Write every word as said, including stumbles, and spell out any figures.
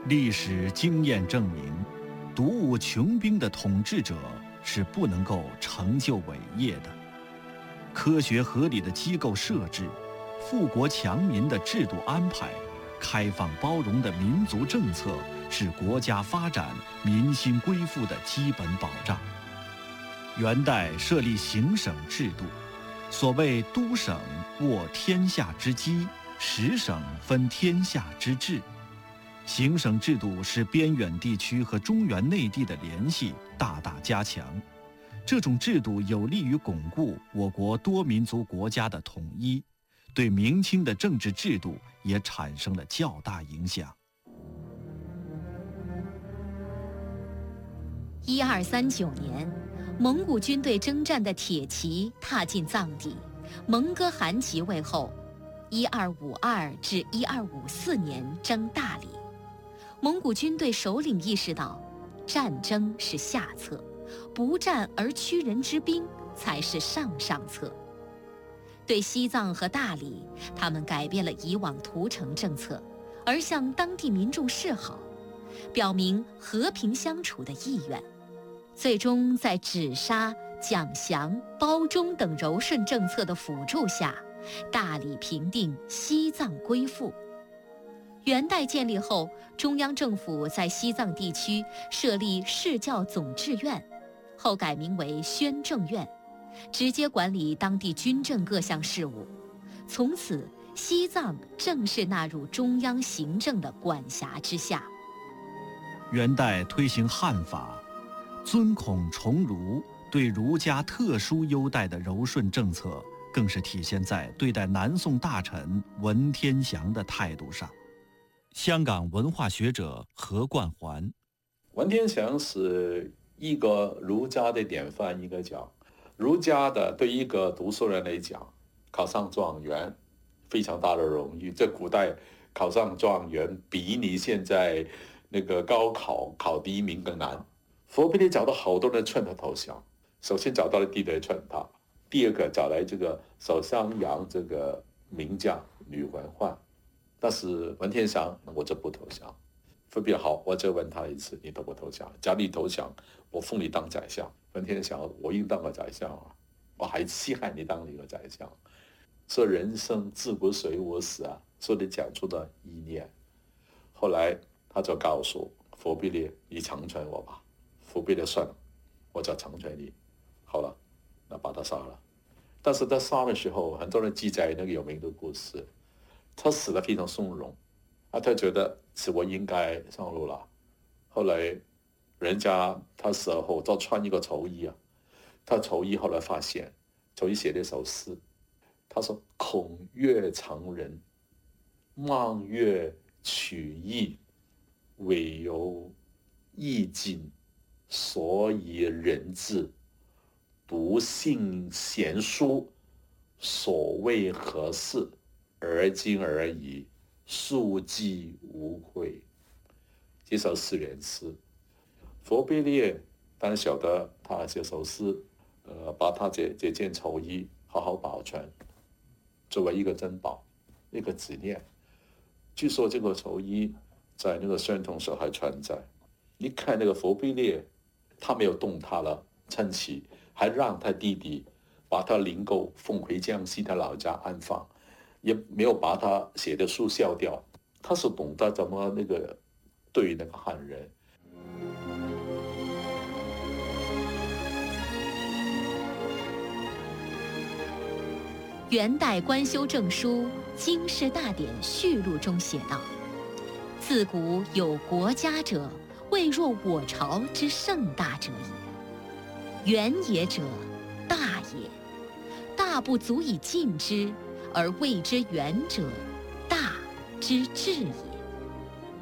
历史经验证明，独舞穷兵的统治者是不能够成就伟业的。科学合理的机构设置，富国强民的制度安排，开放包容的民族政策，是国家发展、民心归附的基本保障。元代设立行省制度，所谓都省握天下之机，十省分天下之治。行省制度使边远地区和中原内地的联系大大加强，这种制度有利于巩固我国多民族国家的统一，对明清的政治制度也产生了较大影响。 一二三九年，蒙古军队征战的铁骑踏进藏地，蒙哥汗即位后，一二五二至一二五四年征大理。蒙古军队首领意识到，战争是下策，不战而屈人之兵才是上上策。对西藏和大理，他们改变了以往屠城政策，而向当地民众示好，表明和平相处的意愿。最终在止沙、蒋祥、包中等柔顺政策的辅助下，大理平定，西藏归附。元代建立后，中央政府在西藏地区设立释教总治院，后改名为宣政院，直接管理当地军政各项事务。从此，西藏正式纳入中央行政的管辖之下。 元代推行汉法，尊孔崇儒，对儒家特殊优待的柔顺政策，更是体现在对待南宋大臣文天祥的态度上。香港文化学者何冠环： 文天祥是一个儒家的典范，应该讲，儒家的对一个读书人来讲，考上状元非常大的荣誉。在古代，考上状元比你现在那个高考考第一名更难。佛比烈找到好多人劝他投降，首先找到了地雷劝他，第二个找来这个守襄阳这个名将吕文焕。但是文天祥，我就不投降。佛比烈好，我就问他一次，你投不投降？假如你投降，我封你当宰相。文天祥，我应当个宰相啊，我还稀罕你当了一个宰相。说人生自古随我死啊，说你讲出的意念。后来他就告诉佛比烈，你成全我吧。佛比烈算了，我就成全你。好了，那把他杀了。但是他杀的时候，很多人记载那个有名的故事，他死得非常从容啊，他觉得是我应该上路了。后来人家他死后都穿一个绸衣啊，他绸衣后来发现绸衣写了一首诗，他说：孔曰常人，望曰取义，惟由义尽，所以人治。独信贤书，所谓何事？而今而已，庶几无悔。这首四联诗，佛比烈当然晓得他这首诗，呃，把他这这件绸衣好好保存，作为一个珍宝，一个纪念。据说这个绸衣在那个宣统时候还存在。你看那个佛比烈，他没有动他的称旗，还让他弟弟把他灵柩奉回江西他老家安放，也没有把他写的书烧掉。他是懂得怎么那个对那个汉人。 元代官修正书《经世大典序录》中写道：自古有国家者，未若我朝之盛大者也。元也者，大也。大不足以尽之，而谓之元者，大之至也。